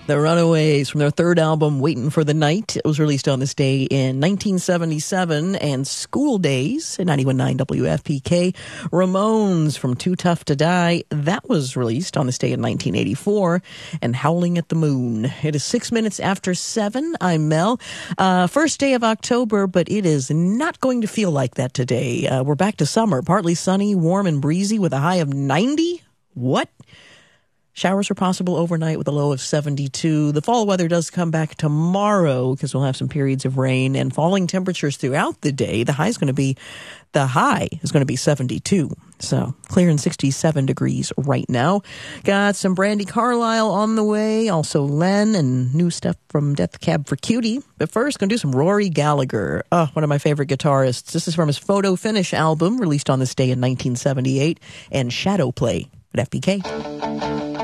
The Runaways from their third album, Waiting for the Night. It was released on this day in 1977. And School Days at 91.9 WFPK. Ramones from Too Tough to Die. That was released on this day in 1984. And Howling at the Moon. It is 6 minutes after 7. I'm Mel. First day of October, but it is not going to feel like that today. We're back to summer. Partly sunny, warm and breezy with a high of 90. What? Showers are possible overnight with a low of 72. The fall weather does come back tomorrow because we'll have some periods of rain and falling temperatures throughout the day. The high is going to be 72. So clear and 67 degrees right now. Got some Brandi Carlile on the way. Also Len and new stuff from Death Cab for Cutie. But first, going to do some Rory Gallagher. One of my favorite guitarists. This is from his Photo Finish album released on this day in 1978 and Shadow Play at FPK.